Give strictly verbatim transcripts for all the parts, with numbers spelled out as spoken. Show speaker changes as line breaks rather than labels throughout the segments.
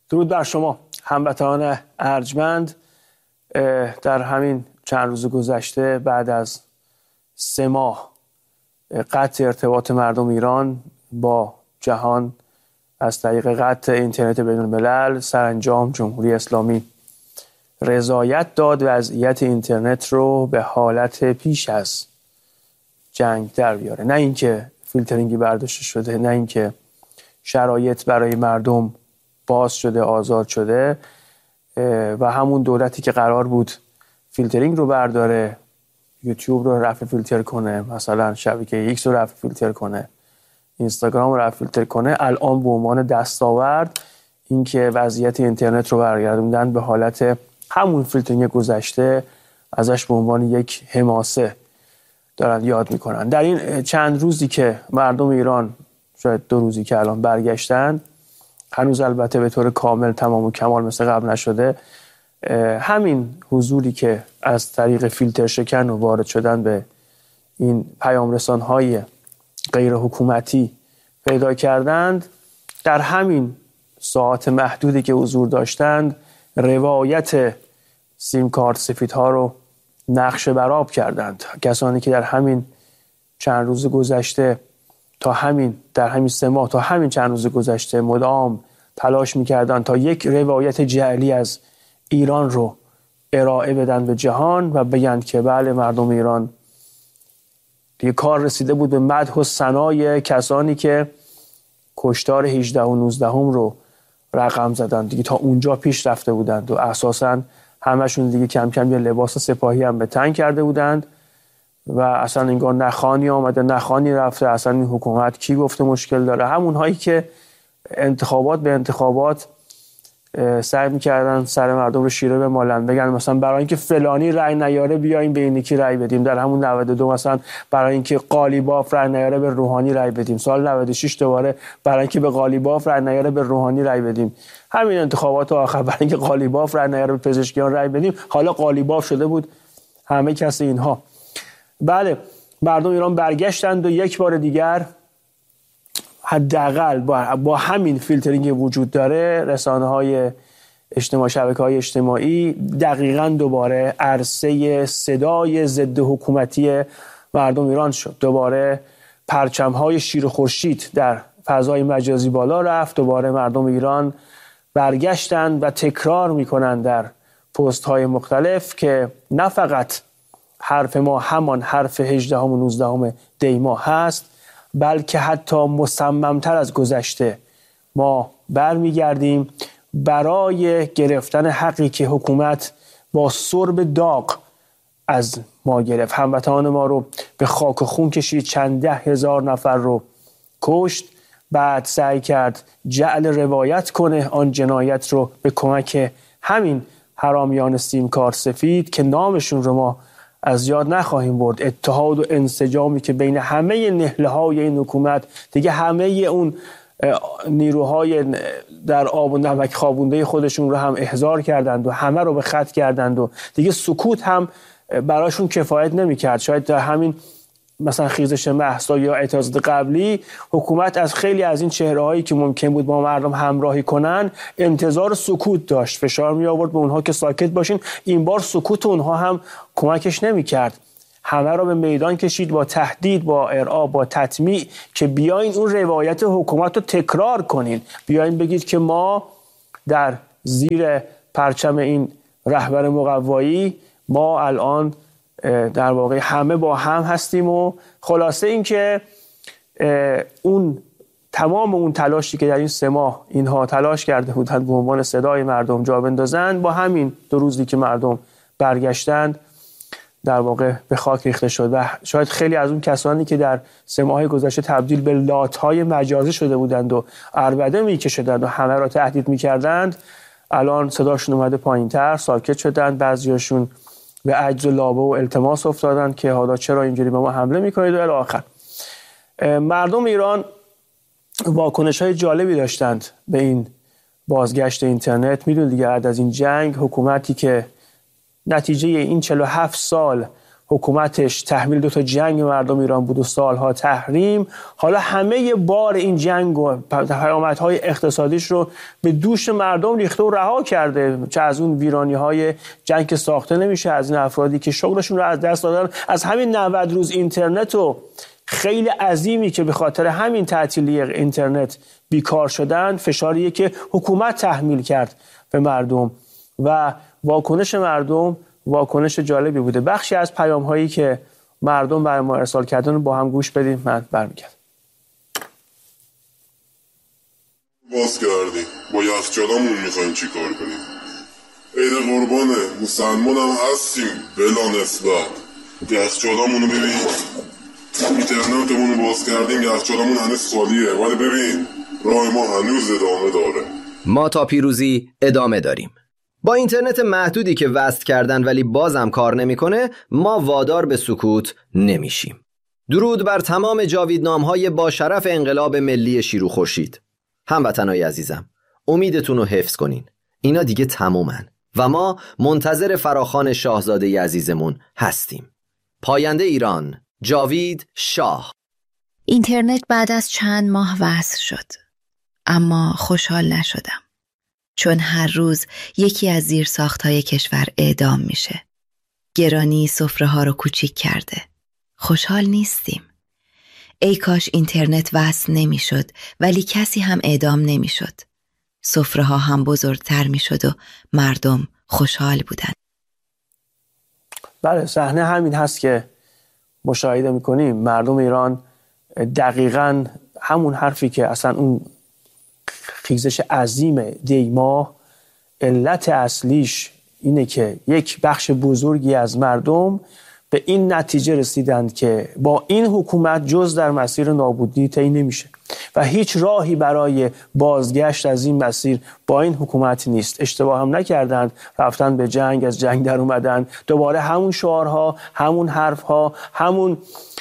درود بر شما هموطنان ارجمند. در همین چند روز گذشته بعد از سه ماه قطع ارتباط مردم ایران با جهان از طریق قطع اینترنت بین الملل، سرانجام جمهوری اسلامی رضایت داد وضعیت اینترنت رو به حالت پیش از جنگ در بیاره. نه اینکه فیلترینگی برداشته شده، نه اینکه شرایط برای مردم باز شده، آزاد شده و همون دولتی که قرار بود فیلترینگ رو برداره، یوتیوب رو رفع فیلتر کنه، مثلا شبکه ایکس رو رفع فیلتر کنه، اینستاگرام رو رفع فیلتر کنه، الان به عنوان دستاورد اینکه وضعیت اینترنت رو برگردوندن به حالت همون فیلترینگ گذشته، ازش به عنوان یک حماسه دارن یاد میکنن. در این چند روزی که مردم ایران، شاید دو روزی که الان برگشتن، هنوز البته به طور کامل تمام و کمال مثل قبل نشده، همین حضوری که از طریق فیلتر شکن و وارد شدن به این پیام رسان‌های غیر حکومتی پیدا کردند، در همین ساعات محدودی که حضور داشتند روایت سیم کارت سفیدها رو نقشه برآب کردند. کسانی که در همین چند روز گذشته تا همین در همین سه ماه تا همین چند روز گذشته مدام تلاش می‌کردند تا یک روایت جعلی از ایران رو ارائه بدن به جهان و بگن که بله، مردم ایران دیگه کار رسیده بود به مدح و ثنای کسانی که کشتار هجده و نوزده رو رقم زدن، دیگه تا اونجا پیش رفته بودند و اساساً همشون دیگه کم کم یه لباس سپاهی هم به تن کرده بودند و اصلا انگار نخانی آمده نخانی رفته. اصلا این حکومت کی گفته مشکل داره؟ همون هایی که انتخابات به انتخابات سعی می‌کردن سر مردم رو شیره بمالن، بگن مثلا برای اینکه فلانی رأی نیاره بیایم به این یکی رأی بدیم. در همون نود و دو مثلا برای اینکه قالیباف رأی نیاره به روحانی رأی بدیم. سال نود و شش دوباره برای اینکه به قالیباف رأی نیاره به روحانی رأی بدیم. همین انتخابات آخر برای اینکه قالیباف رأی نیاره به پزشکیان رأی بدیم. حالا قالیباف شده بود همه کس اینها. بله، مردم ایران برگشتند و یک بار دیگر حداقل با, با همین فیلترینگ وجود داره، رسانه‌های اجتماعی، شبکه‌های اجتماعی دقیقاً دوباره عرصه صدای ضد حکومتی مردم ایران شد. دوباره پرچم‌های شیر و خورشید در فضای مجازی بالا رفت. دوباره مردم ایران برگشتند و تکرار می‌کنند در پست‌های مختلف که نه فقط حرف ما همان حرف هجده و نوزده دی ماه هست، بلکه حتی مصممتر از گذشته ما برمیگردیم برای گرفتن حقی که حکومت با سرب داغ از ما گرفت. هموطنان ما رو به خاک و خون کشید، چند ده هزار نفر رو کشت، بعد سعی کرد جعل روایت کنه آن جنایت رو به کمک همین حرامیان سیم کارت سفید که نامشون رو ما از یاد نخواهیم برد. اتحاد و انسجامی که بین همه نهله‌های این حکومت، دیگه همه اون نیروهای در آب و نمک خوابونده خودشون رو هم احضار کردند و همه رو به خط کردند و دیگه سکوت هم براشون کفایت نمی‌کرد. شاید در همین مثلا خیزش مهسا یا اعتراضات قبلی حکومت از خیلی از این چهره‌هایی که ممکن بود با مردم همراهی کنن انتظار سکوت داشت، فشار می آورد به اونها که ساکت باشین. این بار سکوت اونها هم کمکش نمی‌کرد، همه رو به میدان کشید با تهدید، با ارعاب، با تطمیع که بیاین اون روایت حکومت رو تکرار کنین، بیاین بگید که ما در زیر پرچم این رهبر مقوایی ما الان در واقع همه با هم هستیم. و خلاصه این که اون تمام اون تلاشی که در این سه ماه اینها تلاش کرده بودند به عنوان صدای مردم جا بندازند، با همین دو روزی که مردم برگشتند در واقع به خاک ریخته شد. و شاید خیلی از اون کسانی که در سه ماه گذشته تبدیل به لات‌های مجازی شده بودند و عربده می‌کشیدند و همه را تهدید می‌کردند، الان صداشون اومده پایین‌تر، ساکت شدند. بعضیاشون به عجز و لابه و التماس افتادن که حالا چرا اینجوری به ما حمله میکنید و الی آخر. مردم ایران واکنش‌های جالبی داشتند به این بازگشت اینترنت. میدونید دیگه بعد از این جنگ حکومتی که نتیجه این چهل و هفت سال حکومتش تحمیل دو تا جنگ مردم ایران بود و سالها تحریم، حالا همه بار این جنگ و پیامدهای اقتصادیش رو به دوش مردم ریخته و رها کرده. چه از اون ویرانی‌های جنگ که ساخته نمیشه، از این افرادی که شغلشون رو از دست دادن، از همین نود روز اینترنت و خیلی عظیمی که به خاطر همین تعطیلی اینترنت بیکار شدن، فشاریه که حکومت تحمیل کرد به مردم و واکنش مردم واکنش جالبی بوده. بخشی از پیام هایی که مردم برای ما ارسال کردن رو با هم گوش بدیم. من برمیگردم.
باز کردیم با یخچالمون میخوایم چی کار کنیم؟ عید قربانه، مسلمان هم هستیم بلا نسبت. یخچالمون رو ببین، اینترنتمون رو باز کردیم، یخچالمون هنوز خالیه، ولی ببین راه ما هنوز ادامه داره.
ما تا پیروزی ادامه داریم. با اینترنت محدودی که وصل کردن ولی بازم کار نمیکنه، ما وادار به سکوت نمیشیم. درود بر تمام جاویدنام‌های با شرف انقلاب ملی شیر و خورشید. هموطنای عزیزم، امیدتون رو حفظ کنین. اینا دیگه تمومن و ما منتظر فراخوان شاهزاده عزیزمون هستیم. پاینده ایران، جاوید شاه.
اینترنت بعد از چند ماه وصل شد، اما خوشحال نشدم، چون هر روز یکی از زیرساخت‌های کشور اعدام میشه. گرانی سفره ها رو کوچیک کرده. خوشحال نیستیم. ای کاش اینترنت وصل نمیشد ولی کسی هم اعدام نمیشد. سفره ها هم بزرگتر میشد و مردم خوشحال بودن.
بله، صحنه همین هست که مشاهده میکنیم. مردم ایران دقیقاً همون حرفی که اصلا اون خیزش عظیم دیما علت اصلیش اینه که یک بخش بزرگی از مردم به این نتیجه رسیدند که با این حکومت جز در مسیر نابودی طی نمیشه و هیچ راهی برای بازگشت از این مسیر با این حکومت نیست. اشتباه هم نکردند، رفتن به جنگ، از جنگ در اومدن، دوباره همون شعارها، همون حرفها، همون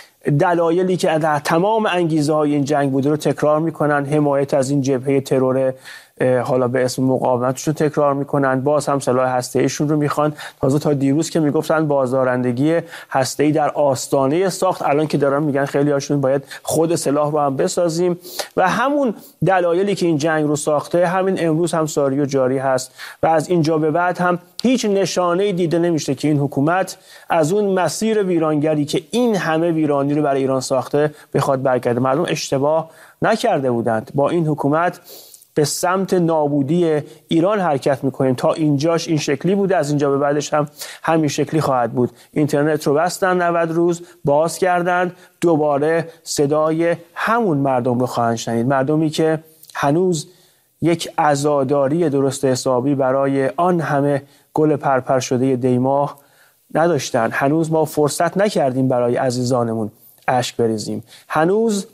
دلایلی که در تمام انگیزه های این جنگ بوده رو تکرار میکنن. حمایت از این جبهه ترور حالا به اسم مقاومتشون تکرار میکنن، باز هم سلاح هسته‌ایشون رو میخوان. تازه تا دیروز که میگفتن بازدارندگی هسته‌ای در آستانه ساخت، الان که دارن میگن خیلی هاشون باید خود سلاح رو هم بسازیم و همون دلایلی که این جنگ رو ساخته همین امروز هم ساری و جاری هست و از اینجا به بعد هم هیچ نشانه‌ای دیده نمیشه که این حکومت از اون مسیر ویرانگری که این همه ویرانی رو برای ایران ساخته بخواد برگرده. مردم اشتباه نکرده بودند. با این حکومت به سمت نابودی ایران حرکت میکنیم. تا اینجاش این شکلی بوده، از اینجا به بعدش هم همین شکلی خواهد بود. اینترنت رو بستن، نود روز باز کردن، دوباره صدای همون مردم رو خواهند شنید. مردمی که هنوز یک عزاداری درست حسابی برای آن همه گل پرپر شده دیماه نداشتن. هنوز ما فرصت نکردیم برای عزیزانمون اشک بریزیم. هنوز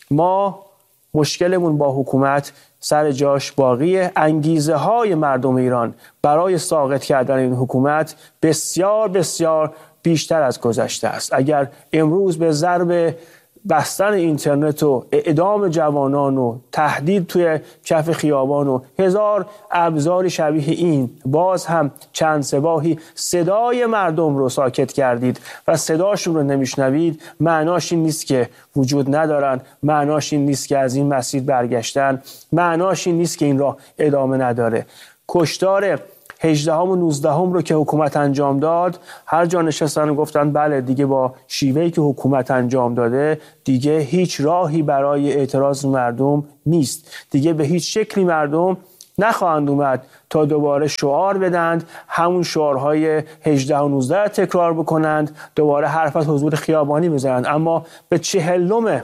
ما مشکلمون با حکومت سر جاش باقیه. انگیزه های مردم ایران برای ساقط کردن این حکومت بسیار بسیار بیشتر از گذشته است. اگر امروز به ضرب بستن اینترنت و اعدام جوانان و تهدید توی کف خیابان و هزار ابزار شبیه این باز هم چند سباهی صدای مردم رو ساکت کردید و صداشون رو نمیشنوید، معناش این نیست که وجود ندارن، معناش این نیست که از این مسیر برگشتن، معناش این نیست که این راه ادامه نداره. کشتار هجدهم و نوزدهم رو که حکومت انجام داد، هر جا نشستن و گفتن بله دیگه با شیوهی که حکومت انجام داده دیگه هیچ راهی برای اعتراض مردم نیست، دیگه به هیچ شکلی مردم نخواهند اومد تا دوباره شعار بدند، همون شعارهای هجده و نوزده تکرار بکنند، دوباره حرف از حضور خیابانی بزنند. اما به چهلم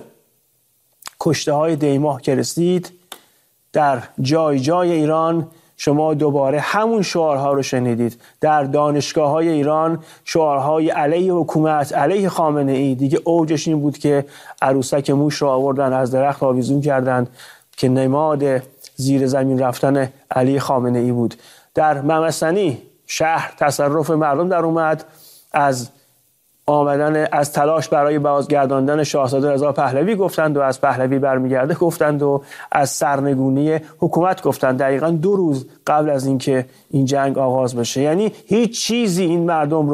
کشته های دیماه که رسید، در جای جای ایران شما دوباره همون شعارها رو شنیدید. در دانشگاه‌های ایران شعارهای علیه حکومت، علیه خامنه ای. دیگه اوجش این بود که عروسک موش رو آوردن از درخت آویزون کردند که نماد زیر زمین رفتن علی خامنه ای بود. در ممسنی شهر تصرف مردم در اومد، از آمدن از تلاش برای بازگرداندن شاهزاده رضا پهلوی گفتند و از پهلوی برمیگرده گفتند و از سرنگونی حکومت گفتند، دقیقاً دو روز قبل از اینکه این جنگ آغاز بشه. یعنی هیچ چیزی این مردم رو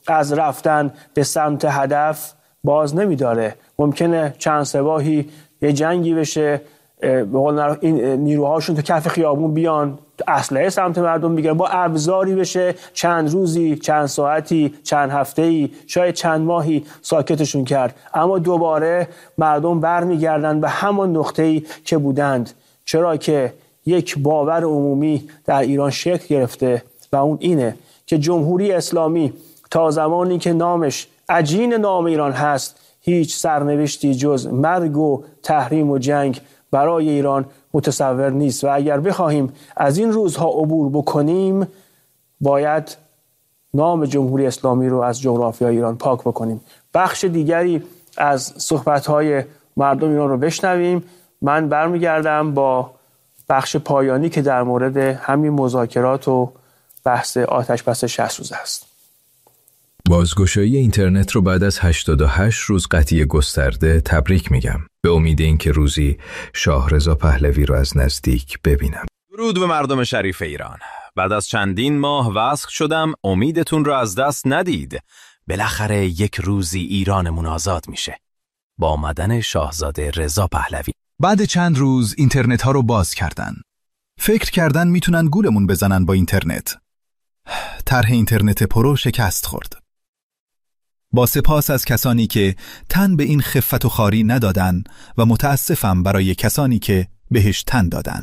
از رفتن به سمت هدف باز نمیداره. ممکنه چند سباهی یه جنگی بشه، به قول این نیروهاشون تو کف خیابون بیان اسلحه سمت مردم بگیرن، با ابزاری بشه چند روزی، چند ساعتی، چند هفته‌ای، شاید چند ماهی ساکتشون کرد، اما دوباره مردم برمیگردن به همون نقطه‌ای که بودند. چرا که یک باور عمومی در ایران شکل گرفته و اون اینه که جمهوری اسلامی تا زمانی که نامش عجین نام ایران هست هیچ سرنوشتی جز مرگ و تحریم و جنگ برای ایران متصور نیست و اگر بخواهیم از این روزها عبور بکنیم باید نام جمهوری اسلامی رو از جغرافیای ایران پاک بکنیم. بخش دیگری از صحبت‌های مردم ایران رو بشنویم. من برمیگردم با بخش پایانی که در مورد همین مذاکرات و بحث آتش بس شصت روزه است.
بازگشایی اینترنت رو بعد از هشتاد و هشت روز قطعی گسترده تبریک میگم، به امید اینکه روزی شاهرضا پهلوی رو از نزدیک ببینم.
درود به مردم شریف ایران. بعد از چندین ماه وصل شدم، امیدتون رو از دست ندید. بالاخره یک روزی ایرانمون آزاد میشه. با آمدن شاهزاده رضا پهلوی.
بعد چند روز اینترنت ها رو باز کردن. فکر کردن میتونن گولمون بزنن با اینترنت. طرح اینترنت پرو شکست خورد. با سپاس از کسانی که تن به این خفت و خاری ندادن و متاسفم برای کسانی که بهش تن دادن.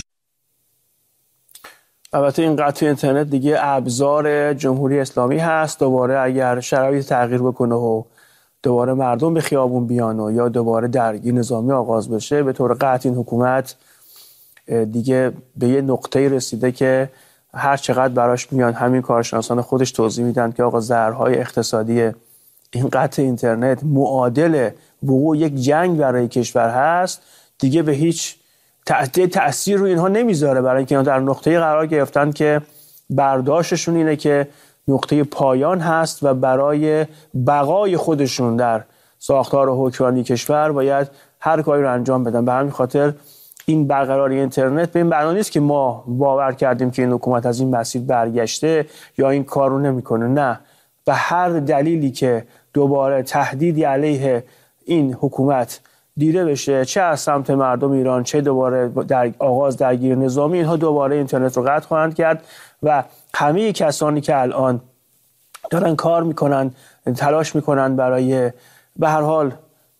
البته این قطع اینترنت دیگه ابزار جمهوری اسلامی هست. دوباره اگر شرایط تغییر بکنه و دوباره مردم به خیابون بیان و یا دوباره درگیری نظامی آغاز بشه، به طور قطع این حکومت دیگه به یه نقطه‌ای رسیده که هر چقدر براش میان همین کارشناسان خودش توضیح میدن که آقا ضررهای اقتصادی این قطع اینترنت معادل وقوع یک جنگ برای کشور هست، دیگه به هیچ تأثیر رو اینها نمیذاره، برای اینکه در نقطه‌ای قرار گرفتن که برداشتشون اینه که نقطه پایان هست و برای بقای خودشون در ساختار و حکمرانی کشور باید هر کاری رو انجام بدن. به همین خاطر این برقراری اینترنت به این معنی نیست که ما باور کردیم که این حکومت از این مسیر برگشته یا این کار رو نمیکنه. نه، به هر دلیلی که دوباره تهدیدی علیه این حکومت دیده بشه، چه از سمت مردم ایران چه دوباره در آغاز درگیری نظامی، اینها دوباره اینترنت رو قطع خواهند کرد و همه کسانی که الان دارن کار میکنن، تلاش میکنن برای به هر حال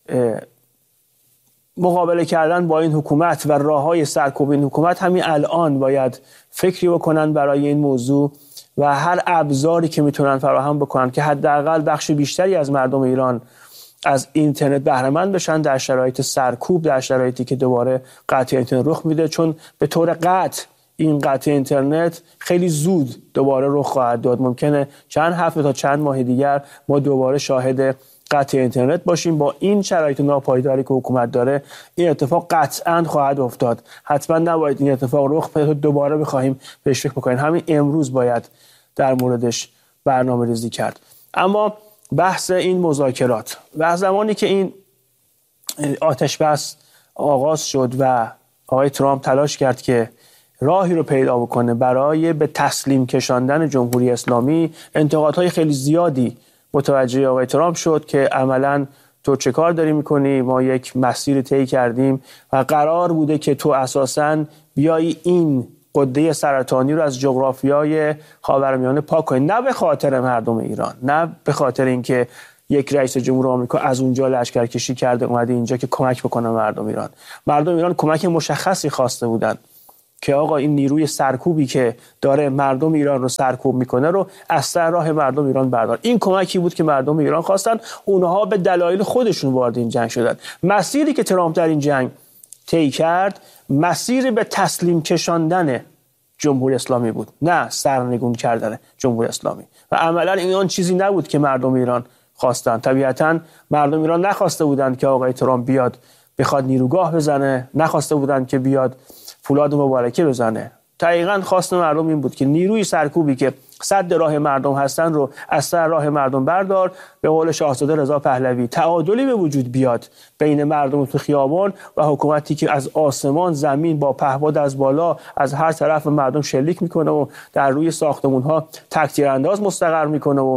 مقابله کردن با این حکومت و راههای سرکوب این حکومت، همین الان باید فکری بکنن برای این موضوع و هر ابزاری که میتونن فراهم بکنن که حداقل بخش بیشتری از مردم ایران از اینترنت بهره مند بشن در شرایط سرکوب، در شرایطی که دوباره قطع اینترنت رخ میده. چون به طور قطع این قطع اینترنت خیلی زود دوباره رخ خواهد داد. ممکنه چند هفته تا چند ماه دیگر ما دوباره شاهد قطع اینترنت باشیم. با این شرایط ناپایداری که حکومت داره این اتفاق قطعاً خواهد افتاد. حتما نباید این اتفاق رخ بده دوباره بخوایم بهش فکر بکنیم. همین امروز باید در موردش برنامه ریزی کرد. اما بحث این مذاکرات و زمانی که این آتش بس آغاز شد و آقای ترامپ تلاش کرد که راهی رو پیدا بکنه برای به تسلیم کشاندن جمهوری اسلامی، انتقادهای خیلی زیادی متوجه آقای ترامپ شد که عملاً تو چه کار داری میکنی؟ ما یک مسیر طی کردیم و قرار بوده که تو اساساً بیایی این قده سرطانی رو از جغرافیای خاورمیانه پاک کنی، نه به خاطر مردم ایران، نه به خاطر اینکه یک رئیس جمهور آمریکا از اونجا لشکرکشی کرده اومده اینجا که کمک بکنه مردم ایران. مردم ایران کمک مشخصی خواسته بودن که آقا این نیروی سرکوبی که داره مردم ایران رو سرکوب میکنه رو از سر راه مردم ایران بردار. این کمکی بود که مردم ایران خواستن. اونها به دلایل خودشون وارد این جنگ شدن. مسیری که ترامپ در این جنگ طی کرد مسیر به تسلیم کشاندن جمهوری اسلامی بود، نه سرنگون کردن جمهوری اسلامی. و عملا این آن چیزی نبود که مردم ایران خواستن. طبیعتاً مردم ایران نخواسته بودند که آقای ترامپ بیاد بخواد نیروگاه بزنه، نخواسته بودند که بیاد فولاد مبارکه بزنه. دقیقاً خواست مردم این بود که نیروی سرکوبی که صد راه مردم هستن رو از سر راه مردم بردار. به قول شاهزاده رضا پهلوی تعادلی به وجود بیاد بین مردم تو خیابان و حکومتی که از آسمان زمین با پهپاد از بالا از هر طرف مردم شلیک میکنه و در روی ساختمان‌ها تک‌تیرانداز مستقر میکنه و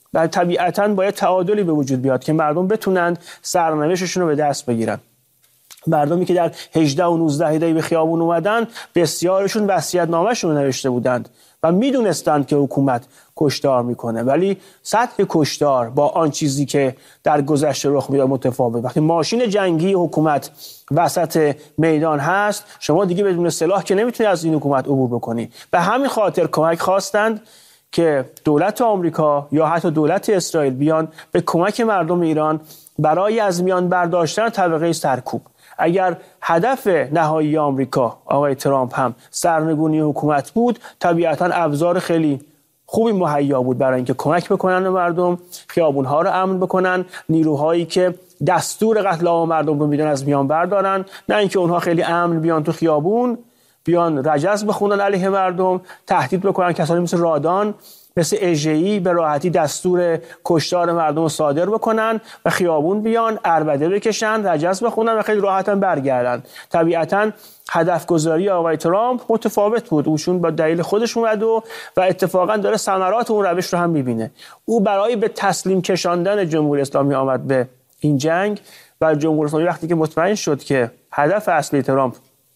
و طبیعتاً باید تعادلی به وجود بیاد که مردم بتونن سرنوشتشون رو به دست بگیرن. مردمی که در هجده و نوزده دی به خیابون اومدن بسیارشون وصیت‌نامه‌شون رو نوشته بودند و میدونستند که حکومت کشتار میکنه، ولی سطح کشتار با آن چیزی که در گذشته رخ میداد متفاوت. وقتی ماشین جنگی حکومت وسط میدان هست، شما دیگه بدون سلاح که نمیتونی از این حکومت عبور بکنی. به همین خاطر کمک خواستند که دولت آمریکا یا حتی دولت اسرائیل بیان به کمک مردم ایران برای از میان برداشتن طبقه سرکوب. اگر هدف نهایی آمریکا آقای ترامپ هم سرنگونی حکومت بود، طبیعتاً ابزار خیلی خوبی مهیا بود برای اینکه کمک بکنن به مردم، خیابون‌ها رو امن بکنن، نیروهایی که دستور قتل عام مردم رو میدن از میان بردارن، نه اینکه اونها خیلی امن بیان تو خیابون، بیان رجز بخونن علیه مردم، تهدید بکنن. کسانی مثل رادان، مثل اژه‌ای به راحتی دستور کشتار مردم رو صادر بکنن و خیابون بیان، عربده بکشن، رجز بخونن و خیلی راحتاً برگردن. طبیعتاً هدف گذاری آقای ترامپ متفاوت بود. اوشون با دلیل خودش اومد و و اتفاقاً داره ثمرات اون روش رو هم میبینه. او برای به تسلیم کشاندن جمهوری اسلامی آمد به این جنگ و جمهوری اسلامی وقتی که مطمئن شد که هدف اصلی ترامپ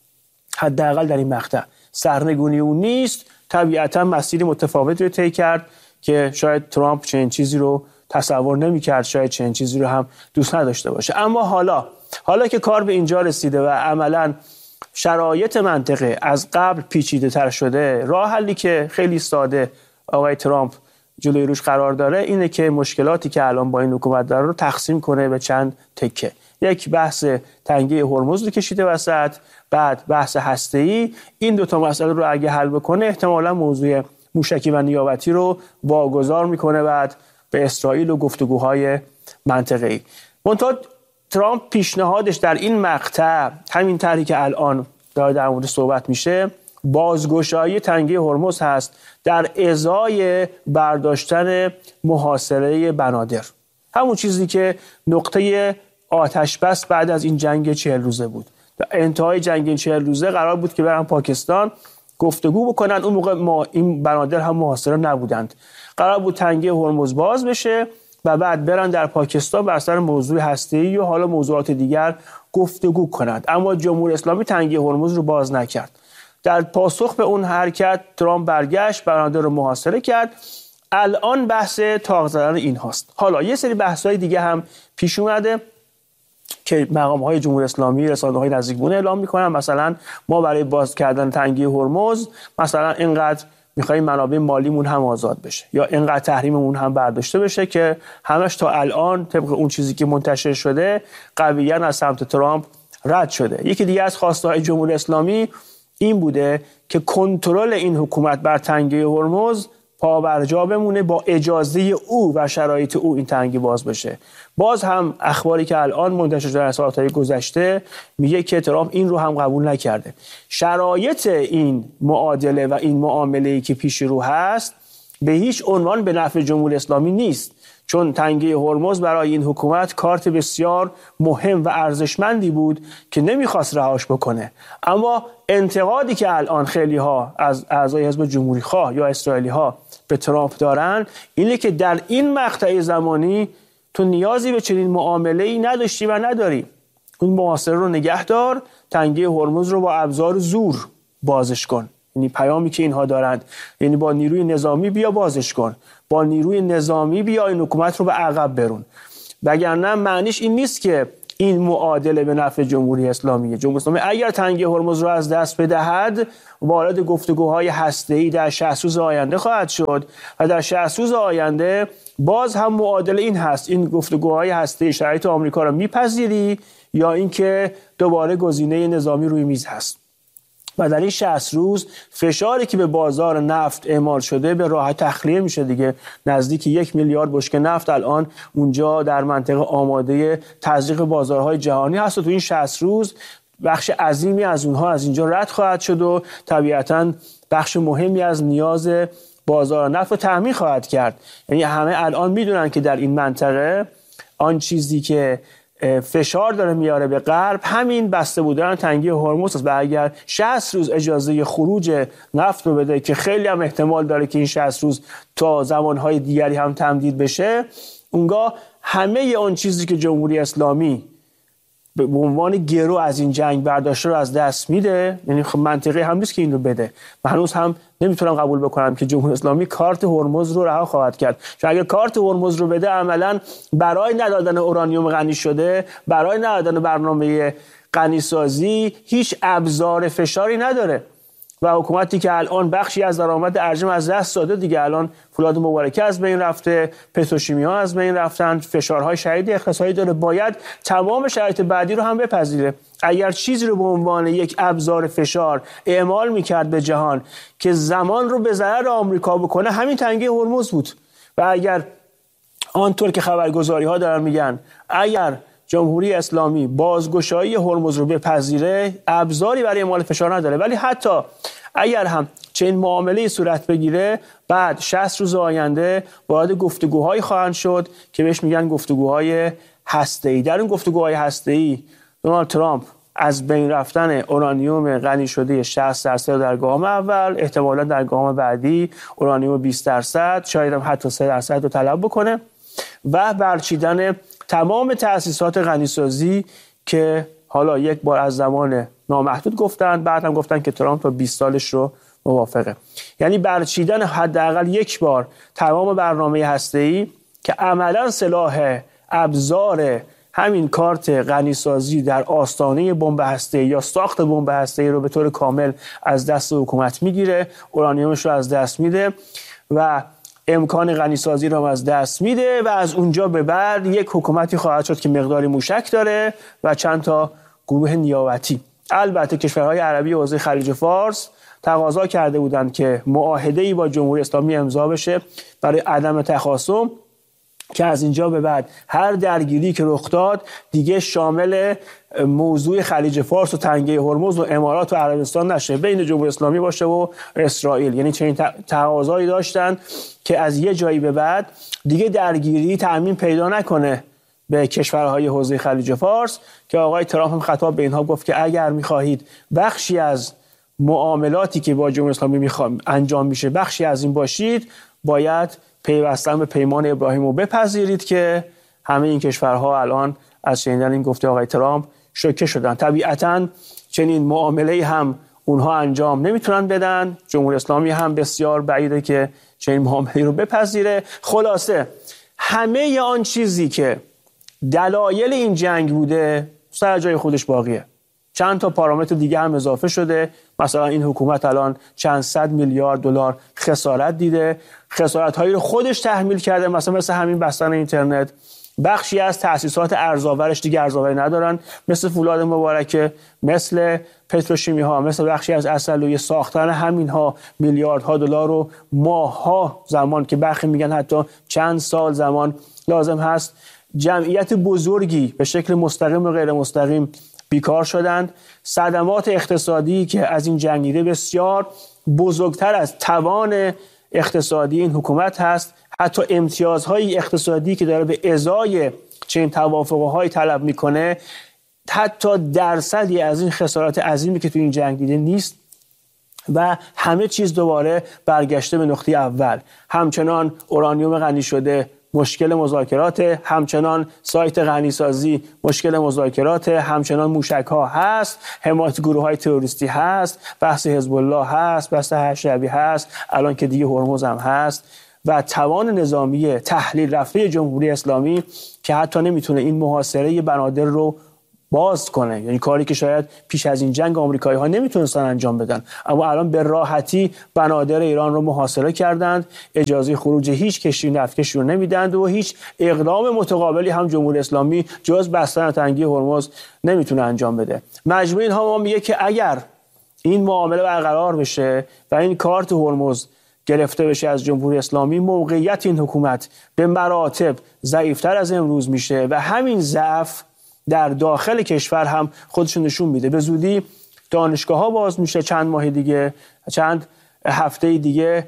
حداقل در این مقطع سرنگونی اون نیست، طبیعتاً مسیر متفاوتی رو طی کرد که شاید ترامپ چنین چیزی رو تصور نمی‌کرد، شاید چنین چیزی رو هم دوست نداشته باشه. اما حالا حالا که کار به اینجا رسیده و عملاً شرایط منطقه از قبل پیچیده‌تر شده، راه حلی که خیلی ساده آقای ترامپ جلوی روش قرار داره اینه که مشکلاتی که الان با این حکومت داره رو تقسیم کنه به چند تکه. یک بحث تنگه هرمز رو کشیده وسط، بعد بحث هسته‌ای. این دو تا مسئله رو اگه حل بکنه احتمالاً موضوع موشکی و نیابتی رو واگذار میکنه بعد به اسرائیل و گفتگوهای منطقه‌ای. منتها ترامپ پیشنهادش در این مقطع همین طرحی که الان داره در مورد صحبت میشه، بازگشایی تنگه هرمز هست در ازای برداشتن محاصره بنادر، همون چیزی که نقطه آتش بس بعد از این جنگ چهل روزه بود. در انتهای جنگ چهل روزه قرار بود که برن پاکستان گفتگو بکنن. اون موقع ما این بنادر هم محاصره نبودند. قرار بود تنگه هرمز باز بشه و بعد برن در پاکستان بر سر موضوع هسته‌ای و حالا موضوعات دیگر گفتگو کنند. اما جمهوری اسلامی تنگه هرمز رو باز نکرد. در پاسخ به اون حرکت ترامپ برگشت، بنادر رو محاصره کرد. الان بحث تاق زدن این هاست. حالا یه سری بحث‌های دیگه هم پیش اومده که مقام‌های جمهوری اسلامی، رسانه‌های نزدیکبون اعلام می‌کنن. مثلا ما برای باز کردن تنگه هرمز مثلا اینقدر می‌خوایم منابع مالیمون هم آزاد بشه یا اینقدر تحریممون هم برداشته بشه، که همش تا الان طبق اون چیزی که منتشر شده قویاً از سمت ترامپ رد شده. یکی دیگه از خواسته‌های جمهوری اسلامی این بوده که کنترل این حکومت بر تنگه هرمز پابرجا بمونه، با اجازه او و شرایط او این تنگه باز بشه. باز هم اخباری که الان منتشر شده در ساعت‌های گذشته میگه که ترامپ این رو هم قبول نکرده. شرایط این معادله و این معامله‌ای که پیش رو هست به هیچ عنوان به نفع جمهوری اسلامی نیست، چون تنگه هرمز برای این حکومت کارت بسیار مهم و ارزشمندی بود که نمیخواست رهاش بکنه. اما انتقادی که الان خیلی ها از اعضای حزب جمهوری خواه یا اسرائیلی ها به ترامپ دارن اینه که در این مقطع زمانی تو نیازی به چنین معامله‌ای نداشتی و نداری. اون محاصره رو نگه دار، تنگه هرمز رو با ابزار زور بازش کن. یعنی پیامی که اینها دارند، یعنی با نیروی نظامی بیا بازش کن، با نیروی نظامی بیا این حکومت رو به عقب برون. وگرنه معنیش این نیست که این معادله به نفع جمهوری اسلامیه. جمهوری اسلامی اگر تنگه هرمز رو از دست بدهد وارد گفتگوهای هسته‌ای در شصت روز آینده خواهد شد و در شصت روز آینده باز هم معادله این هست: این گفتگوهای هسته‌ای شرایط آمریکا رو میپذیری یا اینکه دوباره گزینه نظامی روی میز هست. و در این شصت روز فشاری که به بازار نفت اعمال شده به راحت تخلیه میشه دیگه. نزدیک یک میلیارد بشکه نفت الان اونجا در منطقه آماده تزریق بازارهای جهانی هست و تو این شصت روز بخش عظیمی از اونها از اینجا رد خواهد شد و طبیعتاً بخش مهمی از نیاز بازار نفت رو تامین خواهد کرد. یعنی همه الان میدونن که در این منطقه آن چیزی که فشار داره میاره به غرب همین بسته بودن تنگی هرمز است و اگر شصت روز اجازه خروج نفت رو بده که خیلی هم احتمال داره که این شصت روز تا زمانهای دیگری هم تمدید بشه، اونگاه همه اون چیزی که جمهوری اسلامی به عنوان گرو از این جنگ برداشته رو از دست میده. یعنی خب منطقی هم نیست که این رو بده. من هنوز هم نمیتونم قبول بکنم که جمهوری اسلامی کارت هرمز رو رها خواهد کرد، چون اگر کارت هرمز رو بده عملاً برای ندادن اورانیوم غنی شده، برای ندادن برنامه غنی سازی هیچ ابزار فشاری نداره و حکومتی که الان بخشی از درآمد ارجم از دست داده دیگه، الان فولاد مبارکه از بین رفته، پتروشیمی‌ها از بین رفتن، فشارهای شدید اقتصادی داره، باید تمام شرایط بعدی رو هم بپذیره. اگر چیزی رو به عنوان یک ابزار فشار اعمال می‌کرد به جهان که زمان رو به ضرر آمریکا بکنه، همین تنگی هرمز بود. و اگر آنطور که خبرگزاری‌ها دارن میگن اگر جمهوری اسلامی بازگشایی هرمز رو بپذیره، ابزاری برای اعمال فشار نداره. ولی حتی اگر هم چنین معامله صورت بگیره، بعد شصت روز آینده وارد گفتگوهایی خواهند شد که بهش میگن گفتگوهای هسته‌ای. در این گفتگوهای هسته‌ای دونالد ترامپ از بین رفتن اورانیوم غنی شده شصت درصد در گام اول، احتمالاً در گام بعدی اورانیوم بیست درصد، شاید هم حتی سه درصد رو طلب بکنه و برچیدن تمام تأسیسات غنیسازی که حالا یک بار از زمان نامحدود گفتن، بعد هم گفتن که ترامپ تا بیست سالش رو موافقه. یعنی برچیدن حداقل یک بار تمام برنامه هسته‌ای که عملاً سلاح ابزار همین کارت غنیسازی در آستانه بمب هسته‌ای یا ساخت بمب هسته‌ای رو به طور کامل از دست حکومت میگیره، اورانیومش رو از دست میده و امکان غنیسازی رو از دست میده و از اونجا به بعد یک حکومتی خواهد شد که مقداری موشک داره و چند تا گروه نیابتی. البته کشورهای عربی حوزه خلیج فارس تقاضا کرده بودند که معاهده‌ای با جمهوری اسلامی امضا بشه برای عدم تخاصم، که از اینجا به بعد هر درگیری که رخ داد دیگه شامل موضوع خلیج فارس و تنگه هرمز و امارات و عربستان نشه، بین جمهوری اسلامی باشه و اسرائیل. یعنی چنین تقاضایی داشتن که از یه جایی به بعد دیگه درگیری تأمین پیدا نکنه به کشورهای حوزه خلیج فارس، که آقای ترامپ هم خطاب به اینها گفت که اگر می‌خواهید بخشی از معاملاتی که با جمهوری اسلامی می‌خوام انجام میشه بخشی از این باشید، باید پیوستن به پیمان ابراهیم رو بپذیرید که همه این کشورها الان از شنیدن این گفته آقای ترامپ شوکه شدن. طبیعتاً چنین معامله‌ای هم اونها انجام نمیتونن بدن، جمهوری اسلامی هم بسیار بعیده که چنین معامله‌ای رو بپذیره. خلاصه همه آن چیزی که دلایل این جنگ بوده سر جای خودش باقیه. چند تا پارامتر دیگه هم اضافه شده، مثلا این حکومت الان چند صد میلیارد دلار خسارت دیده، خسارت هایی رو خودش تحمیل کرده، مثلا مثل همین بستن اینترنت. بخشی از تأسیسات ارزآورش دیگه ارزآوری ندارن، مثل فولاد مبارکه، مثل پتروشیمی ها، مثل بخشی از عسلویه. ساختن همین ها میلیاردها دلار رو ماه‌ها زمان، که برخی میگن حتی چند سال زمان لازم هست. جمعیت بزرگی به شکل مستقیم و غیر مستقیم بیکار شدند. صدمات اقتصادی که از این جنگیده بسیار بزرگتر از توان اقتصادی این حکومت هست. حتی امتیازهای اقتصادی که داره به ازای چنین توافقهای طلب میکنه، حتی درصدی از این خسارات عظیمی که تو این جنگ دیده نیست و همه چیز دوباره برگشته به نقطه اول. همچنان اورانیوم غنی شده مشکل مذاکرات، همچنان سایت غنیسازی مشکل مذاکرات، همچنان موشک ها هست، حمایت گروه های تروریستی هست، بحث حزب الله هست، بحث هشبی هست، الان که دیگه هرمز هم هست و توان نظامی تحلیل رفته جمهوری اسلامی که حتی نمیتونه این محاصره بنادر رو باز کنه، یعنی کاری که شاید پیش از این جنگ آمریکایی ها نمیتونستن انجام بدن، اما الان به راحتی بنادر ایران رو محاصره کردند، اجازه خروج هیچ کشتی نفتکشی رو نمیدند و هیچ اقدام متقابلی هم جمهوری اسلامی جز بستن تنگی هرمز نمیتونه انجام بده. مجموع اینها ما میگه که اگر این معامله برقرار بشه و این کارت هرمز گرفته بشه از جمهوری اسلامی، موقعیت این حکومت به مراتب ضعیفتر از امروز میشه و همین ضعف در داخل کشور هم خودشون نشون میده. به زودی دانشگاه ها باز میشه، چند ماه دیگه، چند هفته دیگه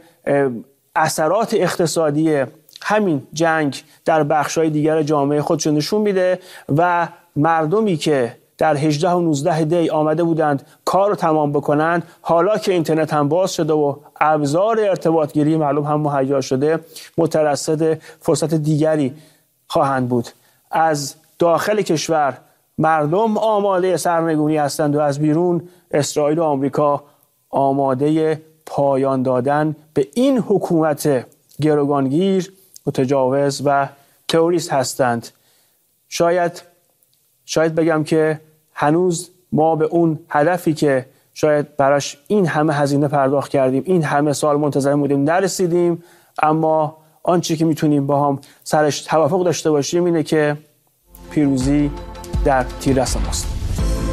اثرات اقتصادی همین جنگ در بخش‌های دیگر جامعه خودشون نشون میده و مردمی که در هجده و نوزده دی آمده بودند کار رو تمام بکنند، حالا که اینترنت هم باز شده و ابزار ارتباط گیری معلوم هم مهیا شده، مترصد فرصت دیگری خواهند بود. از داخل کشور مردم آماده سرنگونی هستند و از بیرون اسرائیل و آمریکا آماده پایان دادن به این حکومت گروگانگیر، متجاوز و تروریست هستند. شاید شاید بگم که هنوز ما به اون هدفی که شاید براش این همه هزینه پرداخت کردیم، این همه سال منتظر بودیم، نرسیدیم. اما آنچه که میتونیم با هم سرش توافق داشته باشیم اینه که پیروزی در تیررس ماست.